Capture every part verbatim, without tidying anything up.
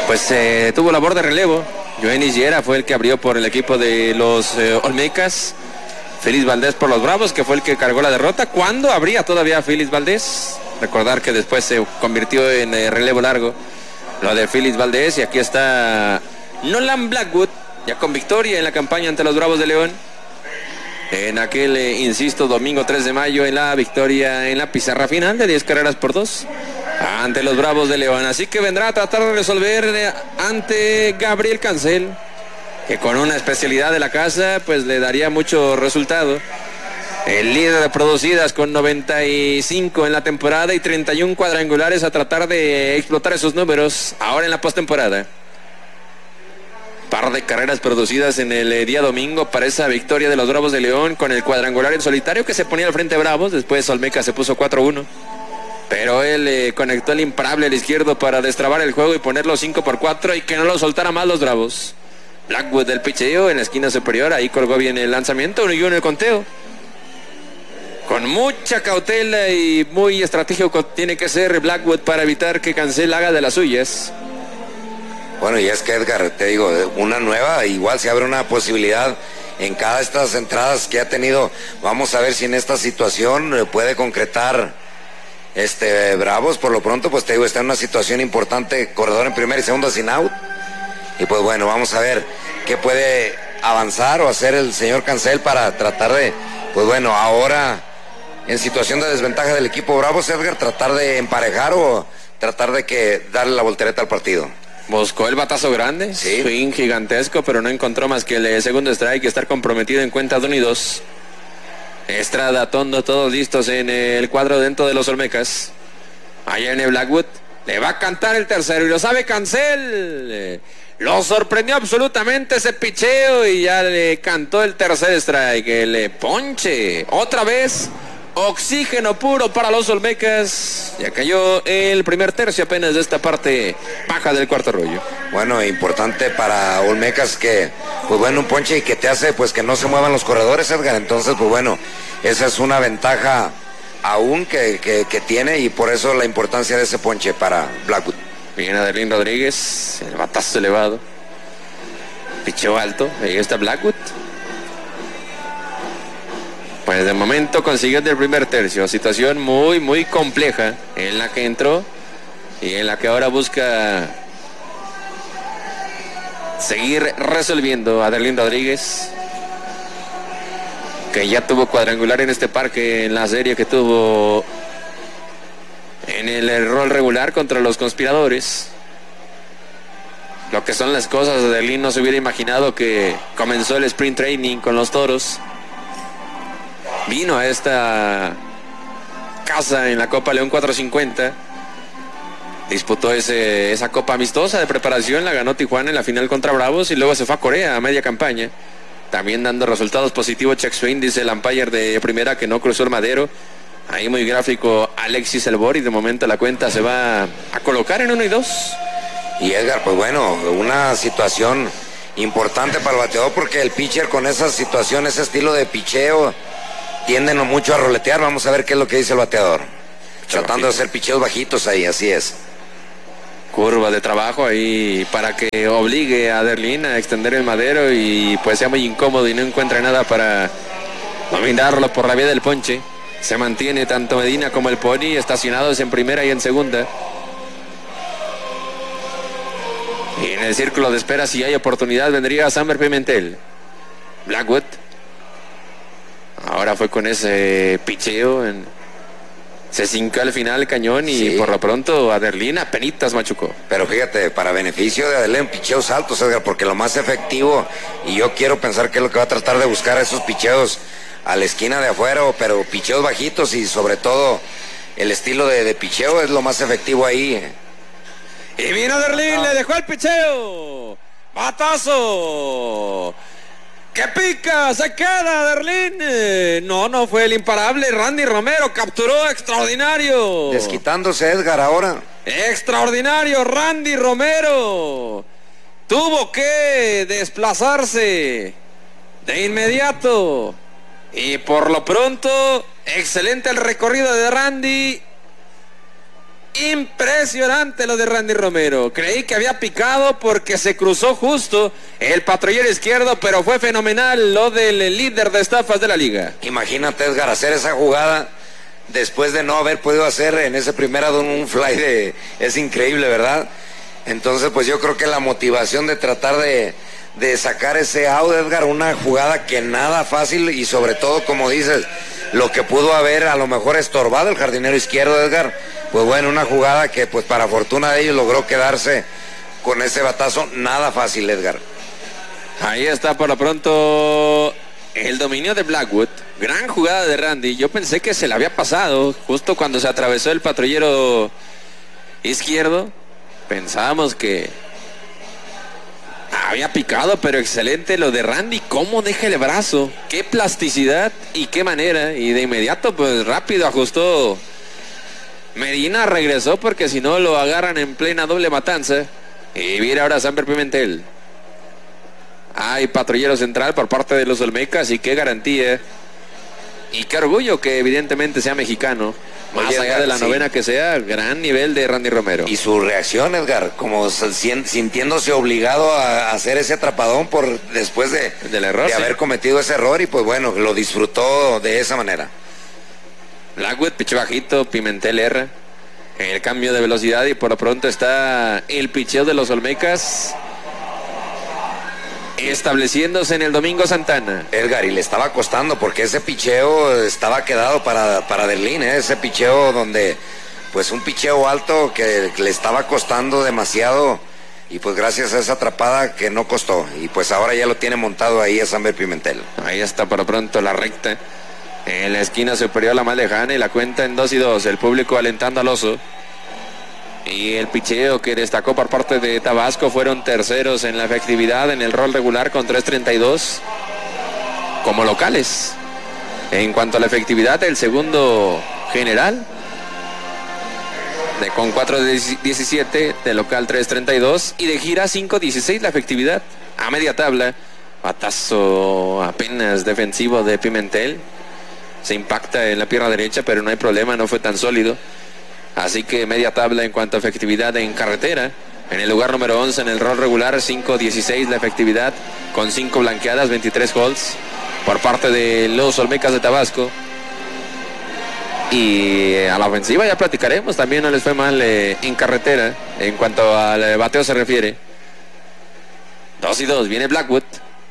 pues eh, tuvo labor de relevo. Joenny Llera fue el que abrió por el equipo de los eh, Olmecas. Félix Valdés por los Bravos, que fue el que cargó la derrota. ¿Cuándo habría todavía Félix Valdés? Recordar que después se convirtió en eh, relevo largo lo de Félix Valdés. Y aquí está Nolan Blackwood, ya con victoria en la campaña ante los Bravos de León. En aquel, eh, insisto, domingo tres de mayo, en la victoria en la pizarra final de diez carreras por dos ante los Bravos de León. Así que vendrá a tratar de resolver eh, ante Gabriel Cancel, que con una especialidad de la casa pues le daría mucho resultado. El líder de producidas con noventa y cinco en la temporada y treinta y uno cuadrangulares, a tratar de explotar esos números ahora en la postemporada. Par de carreras producidas en el eh, día domingo para esa victoria de los Bravos de León, con el cuadrangular en solitario que se ponía al frente Bravos. Después Olmeca se puso cuatro uno, pero él eh, conectó el imparable al izquierdo para destrabar el juego y ponerlo cinco por cuatro y que no lo soltara más los Bravos. Blackwood del picheo en la esquina superior, ahí colgó bien el lanzamiento, uno y uno el conteo. Con mucha cautela y muy estratégico tiene que ser Blackwood para evitar que Cancel haga de las suyas. Bueno, y es que, Edgar, te digo, una nueva, igual se abre una posibilidad en cada de estas entradas que ha tenido. Vamos a ver si en esta situación puede concretar este Bravos. Por lo pronto, pues te digo, está en una situación importante, corredor en primera y segunda sin out. Y pues bueno, vamos a ver qué puede avanzar o hacer el señor Cancel para tratar de, pues bueno, ahora en situación de desventaja del equipo Bravos, Edgar, tratar de emparejar o tratar de que darle la voltereta al partido. Buscó el batazo grande, sí, swing gigantesco, pero no encontró más que el segundo strike y estar comprometido en cuenta de uno y dos. Estrada, Tondo, todos listos en el cuadro dentro de los Olmecas. Allá en el Blackwood le va a cantar el tercero y lo sabe Cancel. Lo sorprendió absolutamente ese picheo y ya le cantó el tercer strike. El ponche, otra vez. Oxígeno puro para los Olmecas. Ya cayó el primer tercio apenas de esta parte baja del cuarto rollo. Bueno, importante para Olmecas que, pues bueno, un ponche y que te hace pues que no se muevan los corredores, Edgar. Entonces, pues bueno, esa es una ventaja aún que, que, que tiene, y por eso la importancia de ese ponche para Blackwood. Viene Adelín Rodríguez, el batazo elevado. Picheo alto, ahí está Blackwood. Pues de momento consiguió del primer tercio. Situación muy, muy compleja en la que entró y en la que ahora busca seguir resolviendo Adelín Rodríguez, que ya tuvo cuadrangular en este parque en la serie que tuvo en el rol regular contra los Conspiradores. Lo que son las cosas, Adelín no se hubiera imaginado que comenzó el sprint training con los Toros. Vino a esta casa en la Copa León cuatrocientos cincuenta. Disputó ese, esa copa amistosa de preparación, la ganó Tijuana en la final contra Bravos y luego se fue a Corea a media campaña. También dando resultados positivos check swing, dice el umpire de primera que no cruzó el madero. Ahí muy gráfico Alexis Elbor, y de momento la cuenta se va a colocar en uno y dos. Y Edgar, pues bueno, una situación importante para el bateador, porque el pitcher con esa situación, ese estilo de picheo, tienden mucho a roletear. Vamos a ver qué es lo que dice el bateador. Tratando de hacer picheos bajitos ahí, así es. Curva de trabajo ahí para que obligue a Adelín a extender el madero y pues sea muy incómodo y no encuentre nada para dominarlo por la vía del ponche. Se mantiene tanto Medina como el Pony estacionados en primera y en segunda. Y en el círculo de espera, si hay oportunidad, vendría Sammer Pimentel. Blackwood. Ahora fue con ese picheo. En... Se cincó al final el cañón y sí, por lo pronto Adelín apenitas machucó. Pero fíjate, para beneficio de Adelín, picheos altos, Edgar, porque lo más efectivo, y yo quiero pensar que es lo que va a tratar de buscar esos picheos a la esquina de afuera, pero picheos bajitos y sobre todo el estilo de, de picheo es lo más efectivo ahí. Y vino Adelín, no. Le dejó el picheo. Batazo. ¡Que pica! ¡Se queda Adelín! Eh, no, no fue el imparable. Randy Romero capturó extraordinario. Desquitándose Edgar ahora. Extraordinario Randy Romero. Tuvo que desplazarse de inmediato. Y por lo pronto, excelente el recorrido de Randy. Impresionante lo de Randy Romero. Creí que había picado porque se cruzó justo el patrullero izquierdo, pero fue fenomenal lo del líder de estafas de la liga. Imagínate, Edgar, hacer esa jugada después de no haber podido hacer en ese primer down un fly de... Es increíble, ¿verdad? Entonces, pues yo creo que la motivación de tratar de, de sacar ese out, Edgar, una jugada que nada fácil y sobre todo, como dices, lo que pudo haber a lo mejor estorbado el jardinero izquierdo, Edgar, pues bueno, una jugada que pues para fortuna de ellos logró quedarse con ese batazo, nada fácil, Edgar. Ahí está por lo pronto el dominio de Blackwood. Gran jugada de Randy. Yo pensé que se le había pasado justo cuando se atravesó el patrullero izquierdo. Pensábamos que había picado, pero excelente lo de Randy. Cómo deja el brazo, qué plasticidad y qué manera. Y de inmediato pues rápido ajustó Medina, regresó porque si no lo agarran en plena doble matanza. Y viene ahora Samper Pimentel. Hay patrullero central por parte de los Olmecas y qué garantía y qué orgullo que evidentemente sea mexicano. Más Oye, allá Edgar, de la sí. novena que sea, gran nivel de Randy Romero. Y su reacción, Edgar, como sintiéndose obligado a hacer ese atrapadón por después de, Del error, de sí. haber cometido ese error y pues bueno, lo disfrutó de esa manera. Blackwood, piche bajito, Pimentel erra. El cambio de velocidad y por lo pronto está el picheo de los Olmecas estableciéndose en el Domingo Santana. Edgar, y le estaba costando porque ese picheo estaba quedado para, para Derlín, ¿eh? Ese picheo donde, pues un picheo alto que le estaba costando demasiado y pues gracias a esa atrapada que no costó y pues ahora ya lo tiene montado ahí a Samper Pimentel. Ahí está por pronto la recta en la esquina superior, la más lejana, y la cuenta en dos y dos, el público alentando al oso. Y el picheo que destacó por parte de Tabasco fueron terceros en la efectividad en el rol regular con tres treinta y dos como locales. En cuanto a la efectividad, el segundo general de con cuatro diecisiete, de local tres treinta y dos y de gira cinco dieciséis la efectividad. A media tabla, batazo apenas defensivo de Pimentel. Se impacta en la pierna derecha, pero no hay problema, no fue tan sólido. Así que media tabla en cuanto a efectividad en carretera. En el lugar número once en el rol regular, cinco dieciséis la efectividad con cinco blanqueadas, veintitrés holds por parte de los Olmecas de Tabasco. Y a la ofensiva ya platicaremos, también no les fue mal eh, en carretera en cuanto al bateo se refiere. Dos y dos, viene Blackwood.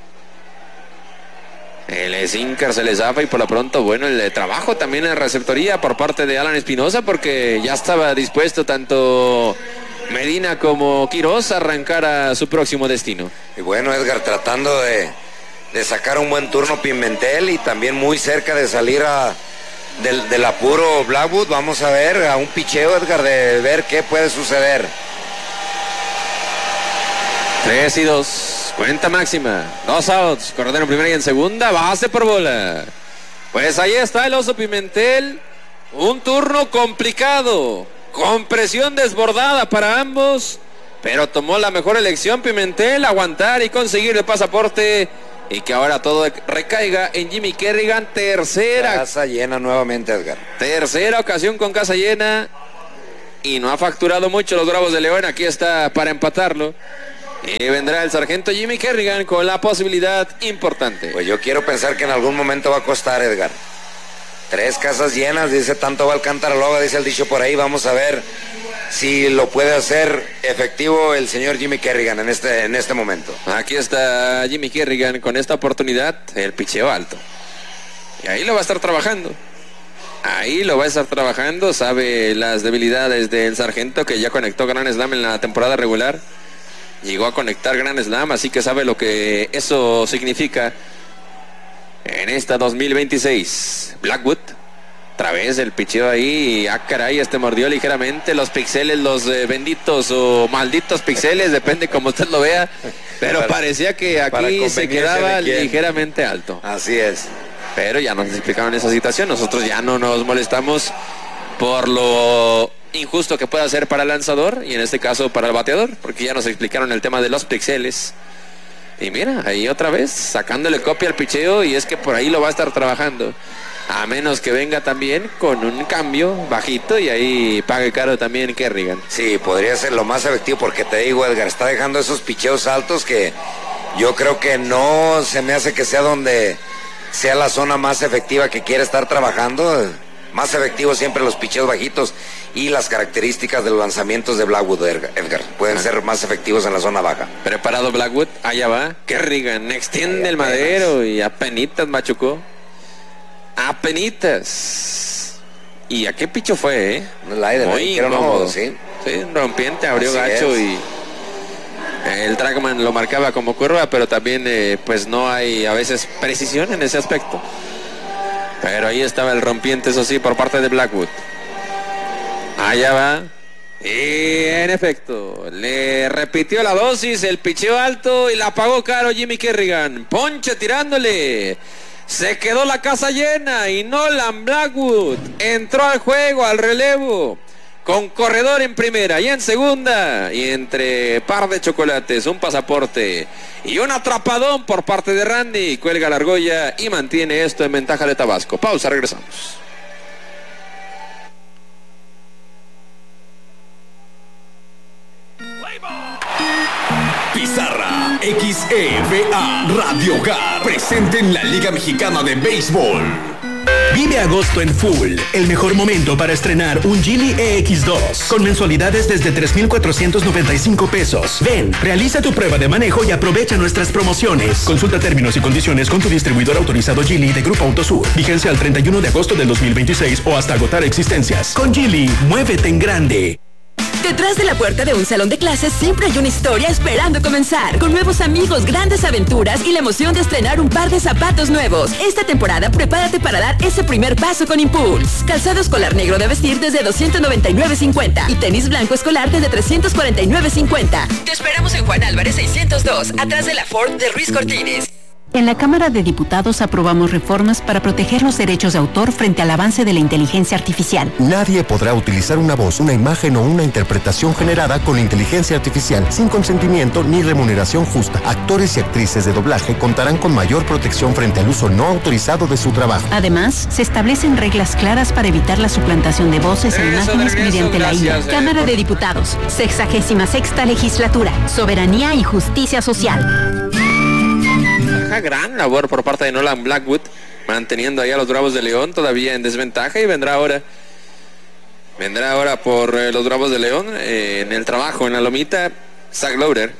El sinker se les zafa y por lo pronto, bueno, el trabajo también en receptoría por parte de Alan Espinosa porque ya estaba dispuesto tanto Medina como Quiroz a arrancar a su próximo destino. Y bueno, Edgar, tratando de, de sacar un buen turno Pimentel y también muy cerca de salir a, del, del apuro Blackwood. Vamos a ver a un picheo, Edgar, de ver qué puede suceder. Tres y dos. Cuenta máxima, dos outs, corredor en primera y en segunda, base por bola. Pues ahí está el oso Pimentel, un turno complicado, con presión desbordada para ambos, pero tomó la mejor elección Pimentel, aguantar y conseguir el pasaporte y que ahora todo recaiga en Jimmy Kerrigan, tercera. Casa llena nuevamente, Edgar. Tercera ocasión con casa llena y no ha facturado mucho los Bravos de León, aquí está para empatarlo. Y vendrá el sargento Jimmy Kerrigan con la posibilidad importante. Pues yo quiero pensar que en algún momento va a costar, Edgar. Tres casas llenas, dice tanto va Alcántara Loga, dice el dicho por ahí. Vamos a ver si lo puede hacer efectivo el señor Jimmy Kerrigan en este, en este momento. Aquí está Jimmy Kerrigan con esta oportunidad, el picheo alto. Y ahí lo va a estar trabajando. Ahí lo va a estar trabajando, sabe las debilidades del sargento que ya conectó Gran Slam en la temporada regular. Llegó a conectar Gran Slam, así que sabe lo que eso significa en esta dos mil veintiséis. Blackwood, otra vez el picheo ahí, ah caray, este mordió ligeramente los pixeles, los eh, benditos o malditos pixeles, depende como usted lo vea, pero para, parecía que aquí se quedaba ligeramente alto. Así es. Pero ya nos explicaron esa situación, nosotros ya no nos molestamos por lo injusto que pueda ser para el lanzador y en este caso para el bateador, porque ya nos explicaron el tema de los pixeles. Y mira, ahí otra vez sacándole copia al picheo y es que por ahí lo va a estar trabajando. A menos que venga también con un cambio bajito y ahí pague caro también Kerrigan. Sí, podría ser lo más efectivo porque te digo, Edgar, está dejando esos picheos altos que yo creo que no se me hace que sea donde sea la zona más efectiva que quiere estar trabajando. Más efectivos siempre los picheos bajitos y las características de los lanzamientos de Blackwood, Edgar. Pueden ah. ser más efectivos en la zona baja. Preparado Blackwood, allá va. Kerrigan extiende Ay, el madero y apenitas machucó. Apenitas. ¿Y a qué picho fue, eh? Un slider, muy incómodo, ¿sí? Sí, rompiente, abrió Así gacho es. y el trackman lo marcaba como curva, pero también eh, pues no hay a veces precisión en ese aspecto. Pero ahí estaba el rompiente, eso sí, por parte de Blackwood. Allá va. Y en efecto, le repitió la dosis, el picheo alto y la pagó caro Jimmy Kerrigan. Ponche tirándole. Se quedó la casa llena y Nolan Blackwood entró al juego, al relevo, con corredor en primera y en segunda, y entre par de chocolates, un pasaporte y un atrapadón por parte de Randy, cuelga la argolla y mantiene esto en ventaja de Tabasco. Pausa, regresamos. Pizarra X E V A Radio Hogar presente en la Liga Mexicana de Béisbol. Vive agosto en full, el mejor momento para estrenar un Geely E X dos con mensualidades desde tres mil cuatrocientos noventa y cinco pesos. Ven, realiza tu prueba de manejo y aprovecha nuestras promociones. Consulta términos y condiciones con tu distribuidor autorizado Geely de Grupo Autosur. Vigencia al treinta y uno de agosto del dos mil veintiséis o hasta agotar existencias. Con Geely, muévete en grande. Detrás de la puerta de un salón de clases siempre hay una historia esperando comenzar. Con nuevos amigos, grandes aventuras y la emoción de estrenar un par de zapatos nuevos. Esta temporada prepárate para dar ese primer paso con Impulse. Calzado escolar negro de vestir desde doscientos noventa y nueve cincuenta y tenis blanco escolar desde trescientos cuarenta y nueve cincuenta. Te esperamos en Juan Álvarez seiscientos dos, atrás de la Ford de Ruiz Cortines. En la Cámara de Diputados aprobamos reformas para proteger los derechos de autor frente al avance de la inteligencia artificial. Nadie podrá utilizar una voz, una imagen o una interpretación generada con inteligencia artificial sin consentimiento ni remuneración justa. Actores y actrices de doblaje contarán con mayor protección frente al uso no autorizado de su trabajo. Además, se establecen reglas claras para evitar la suplantación de voces e imágenes mediante la I A. Gracias, eh, Cámara de Diputados, sexagésima sexta legislatura, soberanía y justicia social. Gran labor por parte de Nolan Blackwood, manteniendo ahí a los Bravos de León todavía en desventaja, y vendrá ahora vendrá ahora por eh, los Bravos de León eh, en el trabajo en la lomita Zach Lowder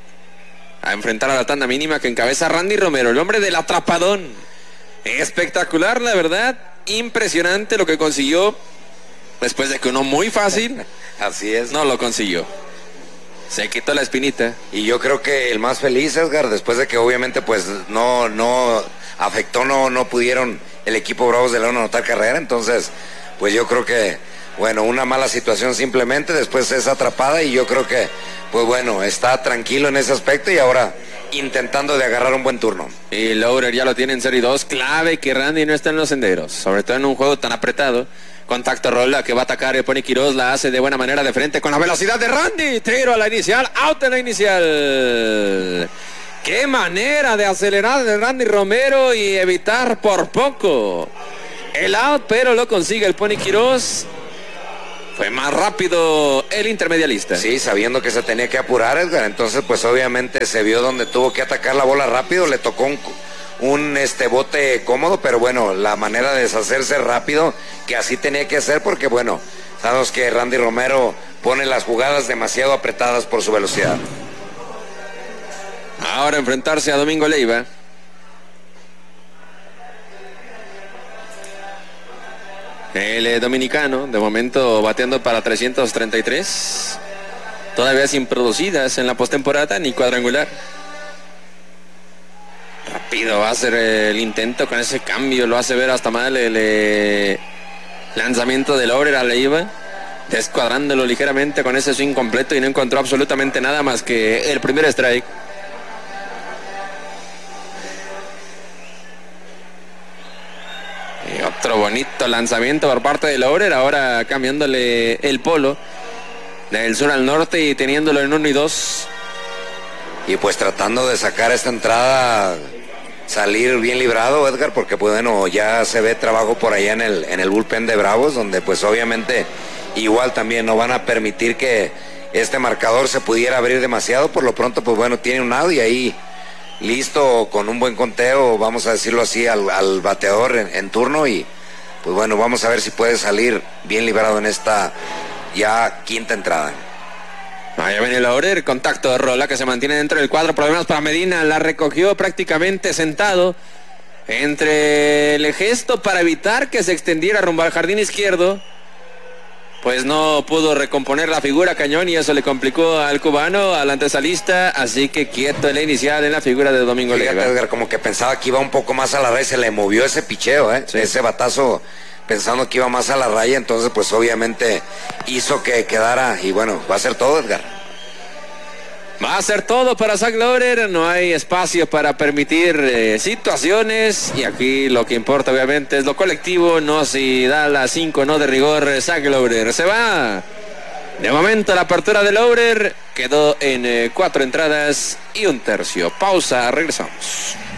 a enfrentar a la tanda mínima que encabeza Randy Romero, el hombre del atrapadón. Espectacular, la verdad, impresionante lo que consiguió después de que uno muy fácil así es no lo consiguió. Se quitó la espinita. Y yo creo que el más feliz, Edgar, después de que obviamente pues no, no afectó, no, no pudieron el equipo Bravos de León anotar carrera. Entonces, pues yo creo que, bueno, una mala situación simplemente, después es atrapada y yo creo que, pues bueno, está tranquilo en ese aspecto y ahora intentando de agarrar un buen turno. Y Lowder ya lo tiene en serie dos, clave que Randy no está en los senderos, sobre todo en un juego tan apretado. Contacto rola que va a atacar el Pony Quiroz, la hace de buena manera de frente con la velocidad de Randy. Tiro a la inicial, out en la inicial. Qué manera de acelerar de Randy Romero y evitar por poco el out, pero lo consigue el Pony Quiroz. Fue más rápido el intermedialista. Sí, sabiendo que se tenía que apurar, Edgar. Entonces, pues obviamente se vio donde tuvo que atacar la bola rápido. Le tocó un... un este bote cómodo, pero bueno, la manera de deshacerse rápido, que así tenía que hacer, porque bueno, sabemos que Randy Romero pone las jugadas demasiado apretadas por su velocidad. Ahora enfrentarse a Domingo Leiva. El eh, dominicano, de momento bateando para trescientos treinta y tres, todavía sin producidas en la postemporada ni cuadrangular. Rápido va a hacer el intento con ese cambio, lo hace ver hasta mal el eh, lanzamiento de Lowder a Leiva, descuadrándolo ligeramente con ese swing completo y no encontró absolutamente nada más que el primer strike. Y otro bonito lanzamiento por parte de Lowder, ahora cambiándole el polo del sur al norte y teniéndolo en uno y dos. Y pues tratando de sacar esta entrada salir bien librado, Edgar, porque pues bueno, ya se ve trabajo por allá en el, en el bullpen de Bravos, donde pues obviamente igual también no van a permitir que este marcador se pudiera abrir demasiado. Por lo pronto pues bueno, tiene un out y ahí listo con un buen conteo, vamos a decirlo así, al, al bateador en, en turno, y pues bueno, vamos a ver si puede salir bien librado en esta ya quinta entrada. Ahí viene Laurer, contacto de rola que se mantiene dentro del cuadro, problemas para Medina, la recogió prácticamente sentado entre el gesto para evitar que se extendiera rumbo al jardín izquierdo, pues no pudo recomponer la figura Cañón y eso le complicó al cubano, al antesalista, así que quieto en la inicial en la figura de Domingo Leiva. Edgar, como que pensaba que iba un poco más a la raya, se le movió ese picheo, ¿eh? Sí. Ese batazo pensando que iba más a la raya, entonces pues obviamente hizo que quedara, y bueno, va a ser todo, Edgar. Va a ser todo para Zach Laurer, no hay espacio para permitir eh, situaciones, y aquí lo que importa obviamente es lo colectivo, no si da la cinco, no de rigor. Zach Laurer se va. De momento la apertura de Laurer quedó en eh, cuatro entradas y un tercio. Pausa, regresamos.